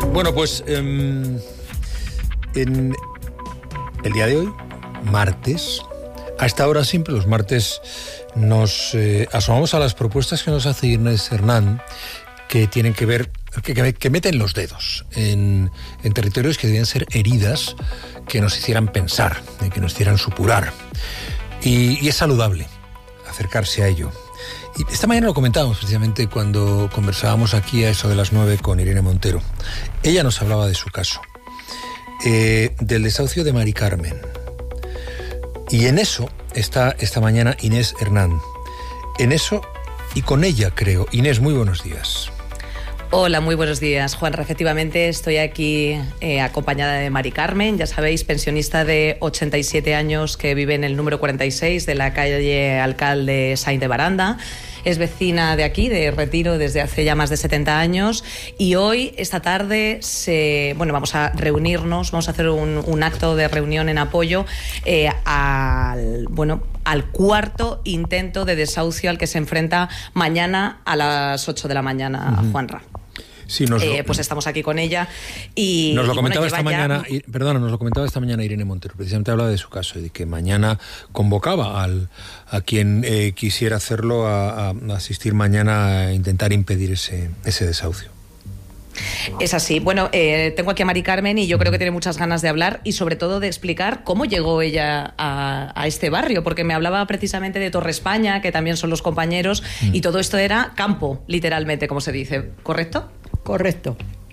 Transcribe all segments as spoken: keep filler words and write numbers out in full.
Bueno, pues eh, en el día de hoy, martes, a esta hora siempre, los martes, nos eh, asomamos a las propuestas que nos hace Inés Hernán, que tienen que ver, que, que, que meten los dedos en, en territorios que debían ser heridas que nos hicieran pensar, que nos hicieran supurar. Y, y es saludable acercarse a ello. Y esta mañana lo comentábamos precisamente cuando conversábamos aquí a eso de las nueve con Irene Montero. Ella nos hablaba de su caso, eh, del desahucio de Mari Carmen. Y en eso está esta mañana Inés Hernán. En eso y con ella, creo. Inés, muy buenos días. Hola, muy buenos días, Juanra. Efectivamente, estoy aquí eh, acompañada de Mari Carmen, ya sabéis, pensionista de ochenta y siete años que vive en el número cuarenta y seis de la calle Alcalde Sainz de Baranda. Es vecina de aquí, de Retiro, desde hace ya más de setenta años, y hoy, esta tarde, se, bueno, vamos a reunirnos, vamos a hacer un, un acto de reunión en apoyo eh, al, bueno, al cuarto intento de desahucio al que se enfrenta mañana a las ocho de la mañana, uh-huh. Juanra. Sí, nos lo, eh, pues estamos aquí con ella y nos lo comentaba y, bueno, esta mañana, ya... perdona, nos lo comentaba esta mañana Irene Montero, precisamente hablaba de su caso y de que mañana convocaba al, a quien eh, quisiera hacerlo a, a asistir mañana a intentar impedir ese, ese desahucio. Es así. Bueno, eh, tengo aquí a Mari Carmen y yo creo que tiene muchas ganas de hablar y sobre todo de explicar cómo llegó ella a, a este barrio, porque me hablaba precisamente de Torre España, que también son los compañeros, mm. y todo esto era campo, literalmente, como se dice, ¿correcto? Correcto.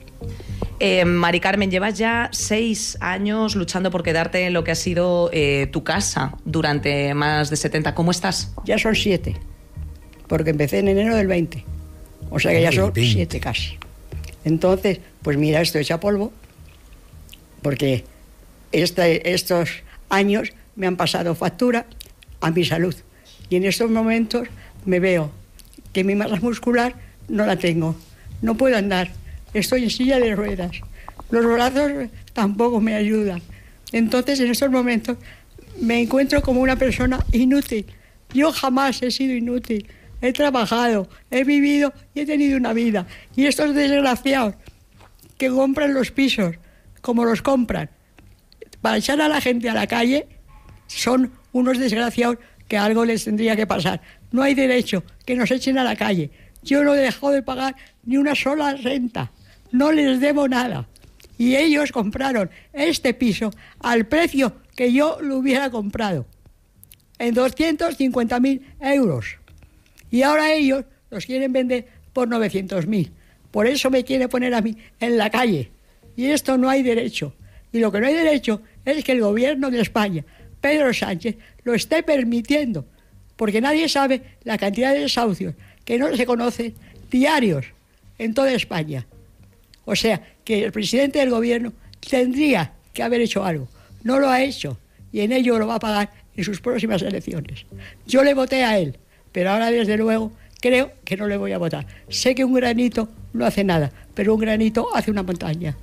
Eh, Mari Carmen, llevas ya seis años luchando por quedarte en lo que ha sido eh, tu casa durante más de setenta. ¿Cómo estás? Ya son siete, porque empecé en enero del veinte. O sea que ya son siete casi. Entonces, pues mira, esto echa polvo, porque este, estos años me han pasado factura a mi salud. Y en estos momentos me veo que mi masa muscular no la tengo. No puedo andar, estoy en silla de ruedas, los brazos tampoco me ayudan. Entonces, en estos momentos me encuentro como una persona inútil. Yo jamás he sido inútil, he trabajado, he vivido y he tenido una vida. Y estos desgraciados que compran los pisos como los compran para echar a la gente a la calle, son unos desgraciados que algo les tendría que pasar. No hay derecho que nos echen a la calle. Yo no he dejado de pagar ni una sola renta, no les debo nada. Y ellos compraron este piso al precio que yo lo hubiera comprado, en doscientos cincuenta mil euros. Y ahora ellos los quieren vender por novecientos mil. Por eso me quiere poner a mí en la calle. Y esto no hay derecho. Y lo que no hay derecho es que el gobierno de España, Pedro Sánchez, lo esté permitiendo, porque nadie sabe la cantidad de desahucios que no se conocen diarios en toda España. O sea, que el presidente del gobierno tendría que haber hecho algo. No lo ha hecho y en ello lo va a pagar en sus próximas elecciones. Yo le voté a él, pero ahora desde luego creo que no le voy a votar. Sé que un granito no hace nada, pero un granito hace una montaña.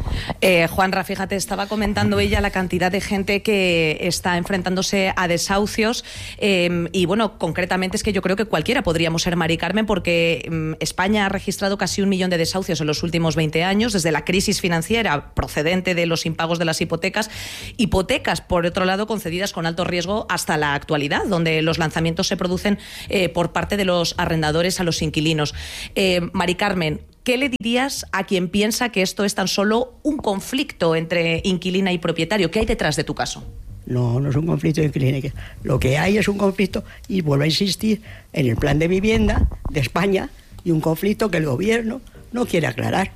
Eh, Juanra, fíjate, estaba comentando ella la cantidad de gente que está enfrentándose a desahucios eh, y bueno, concretamente es que yo creo que cualquiera podríamos ser Mari Carmen, porque eh, España ha registrado casi un millón de desahucios en los últimos veinte años, desde la crisis financiera procedente de los impagos de las hipotecas, hipotecas por otro lado concedidas con alto riesgo hasta la actualidad, donde los lanzamientos se producen eh, por parte de los arrendadores a los inquilinos. Eh, Mari Carmen, ¿qué le dirías a quien piensa que esto es tan solo un conflicto entre inquilina y propietario? ¿Qué hay detrás de tu caso? No, no es un conflicto de inquilina. Lo que hay es un conflicto, y vuelvo a insistir, en el plan de vivienda de España, y un conflicto que el gobierno no quiere aclarar.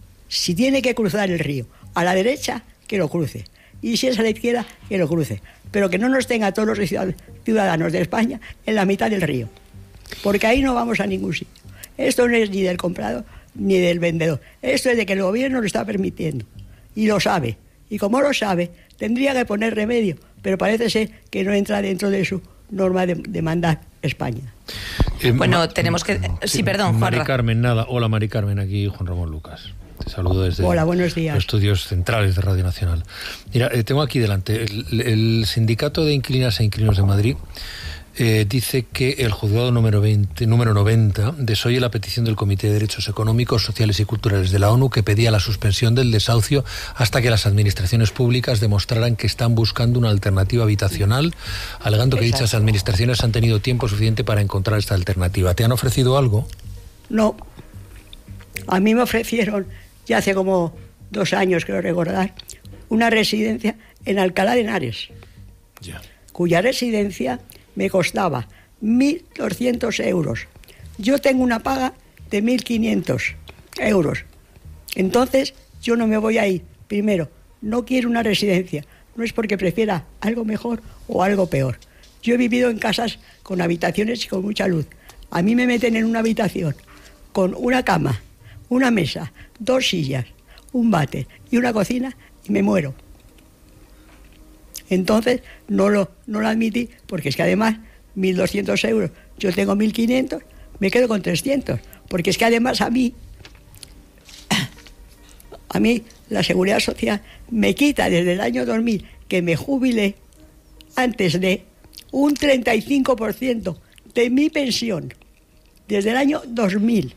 Si tiene que cruzar el río a la derecha, que lo cruce. Y si es a la izquierda, que lo cruce. Pero que no nos tenga a todos los ciudadanos de España en la mitad del río. Porque ahí no vamos a ningún sitio. Esto no es ni del comprador ni del vendedor. Esto es de que el gobierno lo está permitiendo. Y lo sabe. Y como lo sabe, tendría que poner remedio. Pero parece ser que no entra dentro de su norma de, de mandar España. Eh, bueno, Ma- tenemos que... Sí, perdón, Mari Juanra. Carmen, nada. Hola, Mari Carmen, aquí Juan Ramón Lucas. Te saludo desde Hola, buenos días. los estudios centrales de Radio Nacional. Mira, eh, tengo aquí delante el, el Sindicato de Inquilinas e Inquilinos de Madrid. eh, dice que el juzgado número veinte, número noventa desoye la petición del Comité de Derechos Económicos, Sociales y Culturales de la ONU, que pedía la suspensión del desahucio hasta que las administraciones públicas demostraran que están buscando una alternativa habitacional, alegando que Exacto. dichas administraciones han tenido tiempo suficiente para encontrar esta alternativa. ¿Te han ofrecido algo? No. A mí me ofrecieron, ya hace como dos años, creo recordar, una residencia en Alcalá de Henares, yeah. cuya residencia me costaba mil doscientos euros. Yo tengo una paga de mil quinientos euros. Entonces, yo no me voy a ir. Primero, no quiero una residencia. No es porque prefiera algo mejor o algo peor. Yo he vivido en casas con habitaciones y con mucha luz. A mí me meten en una habitación con una cama, una mesa, dos sillas, un váter y una cocina y me muero. Entonces no lo, no lo admití, porque es que además mil doscientos euros, yo tengo mil quinientos, me quedo con trescientos, porque es que además a mí, a mí la Seguridad Social me quita desde el año dos mil, que me jubilé, antes de un treinta y cinco por ciento de mi pensión, desde el año dos mil.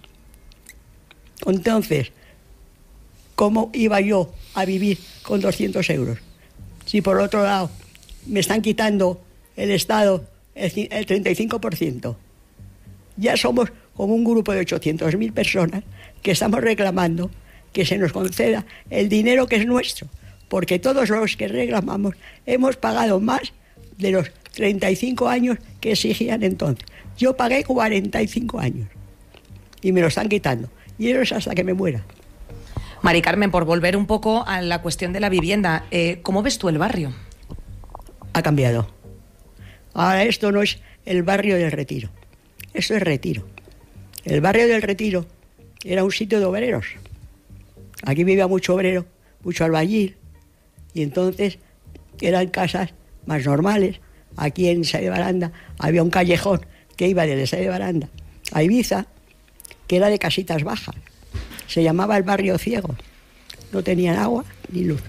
Entonces, ¿cómo iba yo a vivir con doscientos euros? Si por otro lado me están quitando el Estado el, el treinta y cinco por ciento. Ya somos como un grupo de ochocientas mil personas que estamos reclamando que se nos conceda el dinero que es nuestro, porque todos los que reclamamos hemos pagado más de los treinta y cinco años que exigían entonces. Yo pagué cuarenta y cinco años y me lo están quitando, y eso es hasta que me muera. Mari Carmen, por volver un poco a la cuestión de la vivienda, eh, ¿cómo ves tú el barrio? Ha cambiado. Ahora esto no es el barrio del Retiro, esto es Retiro. El barrio del Retiro era un sitio de obreros. Aquí vivía mucho obrero, mucho albañil, y entonces eran casas más normales. Aquí en Sá de Baranda había un callejón que iba desde Sá de Baranda a Ibiza, que era de casitas bajas. Se llamaba el barrio ciego. No tenían agua ni luz.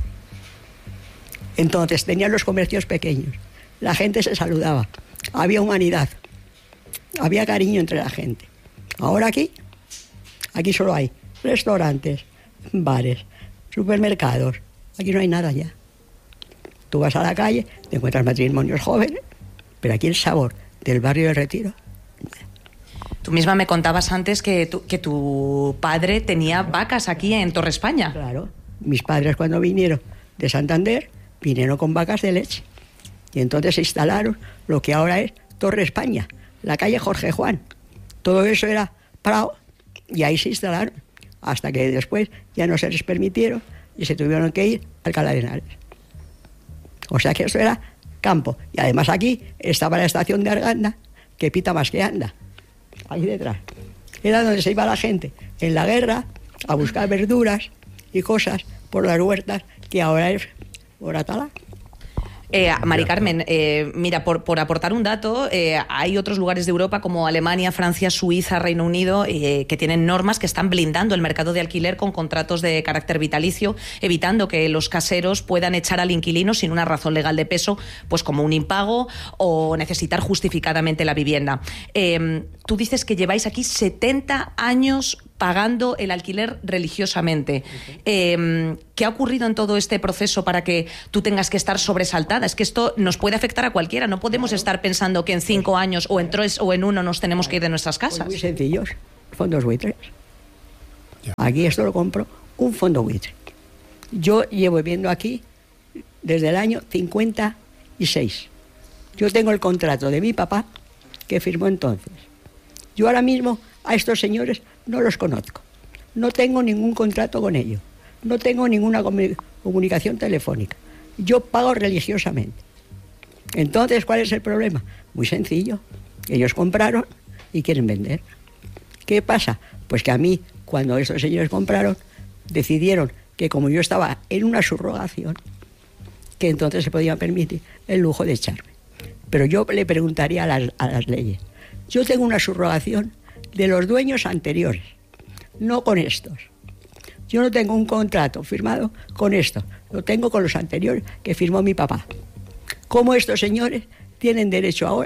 Entonces tenían los comercios pequeños. La gente se saludaba. Había humanidad. Había cariño entre la gente. Ahora aquí, aquí solo hay restaurantes, bares, supermercados. Aquí no hay nada ya. Tú vas a la calle, te encuentras matrimonios jóvenes, pero aquí el sabor del barrio del Retiro. Tú misma me contabas antes que tu, que tu padre tenía vacas aquí en Torre España. Claro. Mis padres, cuando vinieron de Santander, vinieron con vacas de leche. Y entonces se instalaron lo que ahora es Torre España, la calle Jorge Juan. Todo eso era Prado, y ahí se instalaron. Hasta que después ya no se les permitieron y se tuvieron que ir a Alcalá de Henares. O sea que eso era campo. Y además aquí estaba la estación de Arganda, que pita más que anda. Ahí detrás. Era donde se iba la gente en la guerra a buscar verduras y cosas por las huertas, que ahora es Moratala. Eh, Mari Carmen, eh, mira, por, por aportar un dato, eh, hay otros lugares de Europa como Alemania, Francia, Suiza, Reino Unido, eh, que tienen normas que están blindando el mercado de alquiler con contratos de carácter vitalicio, evitando que los caseros puedan echar al inquilino sin una razón legal de peso, pues como un impago o necesitar justificadamente la vivienda. Eh, tú dices que lleváis aquí setenta años pagando el alquiler religiosamente. Okay. Eh, ¿Qué ha ocurrido en todo este proceso para que tú tengas que estar sobresaltada? Es que esto nos puede afectar a cualquiera. No podemos claro. estar pensando que en cinco pues, años o en tres o en uno nos tenemos que ir de nuestras casas. Pues muy sencillos. Fondos buitres. Yeah. Aquí esto lo compro un fondo buitre. Yo llevo viviendo aquí desde el año cincuenta y seis. Yo tengo el contrato de mi papá que firmó entonces. Yo ahora mismo a estos señores no los conozco. No tengo ningún contrato con ellos. No tengo ninguna comunicación telefónica. Yo pago religiosamente. Entonces, ¿cuál es el problema? Muy sencillo. Ellos compraron y quieren vender. ¿Qué pasa? Pues que a mí, cuando estos señores compraron, decidieron que como yo estaba en una subrogación, que entonces se podía permitir el lujo de echarme. Pero yo le preguntaría a las, a las leyes. Yo tengo una subrogación de los dueños anteriores, no con estos. Yo no tengo un contrato firmado con estos, lo tengo con los anteriores que firmó mi papá. ¿Cómo estos señores tienen derecho ahora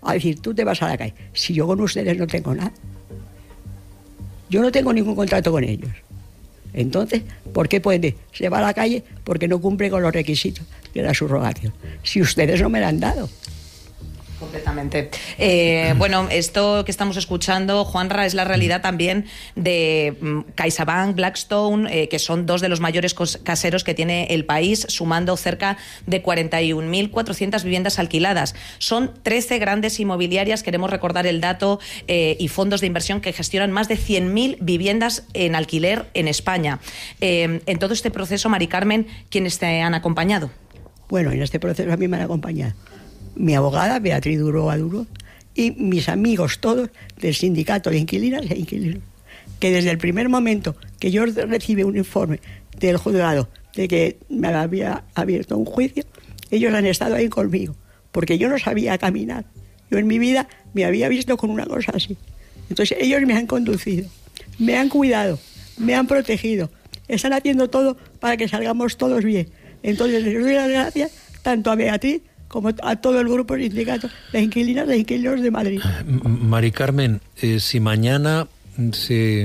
a decir, tú te vas a la calle. Si yo con ustedes no tengo nada. Yo no tengo ningún contrato con ellos. Entonces, ¿por qué puede? Se va a la calle porque no cumple con los requisitos de la subrogación. Si ustedes no me la han dado. Completamente. Eh, bueno, esto que estamos escuchando, Juanra, es la realidad también de um, CaixaBank, Blackstone, eh, que son dos de los mayores caseros que tiene el país, sumando cerca de cuarenta y un mil cuatrocientas viviendas alquiladas. Son trece grandes inmobiliarias, queremos recordar el dato, eh, y fondos de inversión que gestionan más de cien mil viviendas en alquiler en España. Eh, en todo este proceso, Mari Carmen, ¿quiénes te han acompañado? Bueno, en este proceso a mí me han acompañado mi abogada, Beatriz Duro Aduro, y mis amigos todos del sindicato de inquilinas e inquilinos, que desde el primer momento que yo recibí un informe del juzgado de que me había abierto un juicio, ellos han estado ahí conmigo, porque yo no sabía caminar. Yo en mi vida me había visto con una cosa así. Entonces ellos me han conducido, me han cuidado, me han protegido, están haciendo todo para que salgamos todos bien. Entonces les doy las gracias tanto a Beatriz como a todo el grupo sindicato de inquilinas e inquilinos de Madrid. Mari Carmen, eh, si mañana se,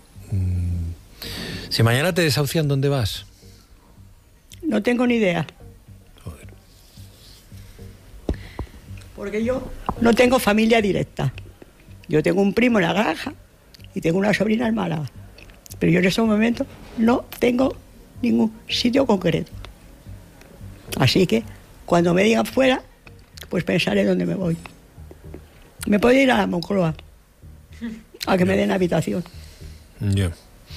si mañana te desahucian, ¿dónde vas? No tengo ni idea. Joder. Porque yo no tengo familia directa. Yo tengo un primo en la granja y tengo una sobrina en Málaga. Pero yo en este momento no tengo ningún sitio concreto. Así que cuando me digan fuera, pues pensaré dónde me voy. Me puedo ir a la Moncloa, a que me den habitación. Ya. Yeah.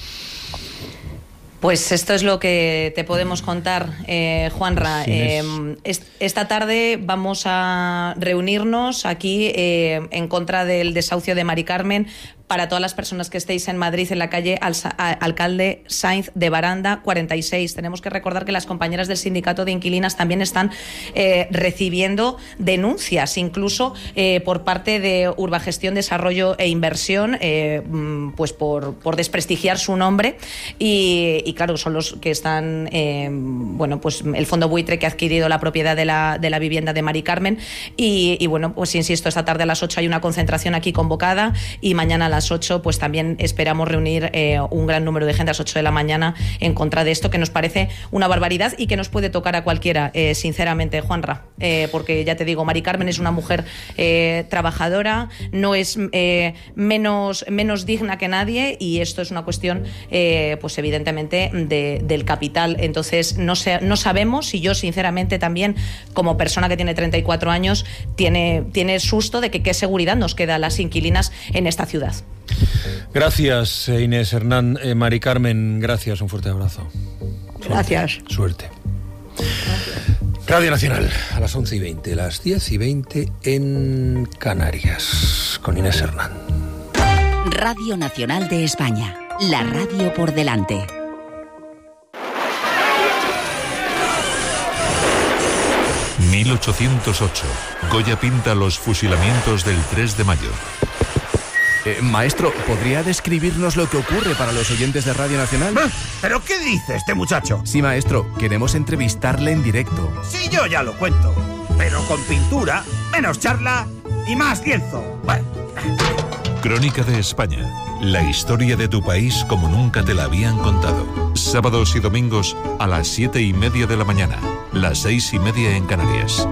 Pues esto es lo que te podemos contar, eh, Juanra. Eh, es, esta tarde vamos a reunirnos aquí eh, en contra del desahucio de Mari Carmen. Para todas las personas que estéis en Madrid, en la calle Al Alcalde Sainz de Baranda cuarenta y seis. Tenemos que recordar que las compañeras del sindicato de inquilinas también están eh, recibiendo denuncias, incluso eh, por parte de Urbagestión, Desarrollo e Inversión, eh, pues por, por desprestigiar su nombre. Y, y claro, son los que están, eh, bueno, pues el fondo buitre que ha adquirido la propiedad de la, de la vivienda de Mari Carmen. Y, y bueno, pues insisto, esta tarde a las ocho hay una concentración aquí convocada y mañana a las ocho pues también esperamos reunir eh, un gran número de gente a las ocho de la mañana en contra de esto, que nos parece una barbaridad y que nos puede tocar a cualquiera, eh, sinceramente, Juanra, eh, porque ya te digo, Mari Carmen es una mujer eh, trabajadora, no es eh, menos, menos digna que nadie, y esto es una cuestión eh, pues evidentemente de, del capital. Entonces no, sé, no sabemos, y yo sinceramente también como persona que tiene treinta y cuatro años tiene, tiene susto de que qué seguridad nos queda a las inquilinas en esta ciudad. Gracias, Inés Hernán. Eh, Mari Carmen, gracias, un fuerte abrazo. Gracias. Suerte. Gracias. Radio Nacional, a las once y veinte, las diez y veinte en Canarias, con Inés Hernán. Radio Nacional de España, la radio por delante. mil ochocientos ocho. Goya pinta los fusilamientos del tres de mayo. Eh, maestro, ¿podría describirnos lo que ocurre para los oyentes de Radio Nacional? ¿Pero qué dice este muchacho? Sí, maestro, queremos entrevistarle en directo. Sí, yo ya lo cuento, pero con pintura, menos charla y más lienzo. Bueno. Crónica de España, la historia de tu país como nunca te la habían contado. Sábados y domingos a las siete y media de la mañana, las seis y media en Canarias.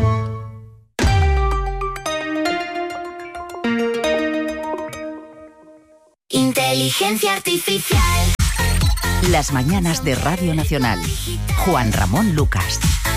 Inteligencia artificial. Las mañanas de Radio Nacional. Juan Ramón Lucas.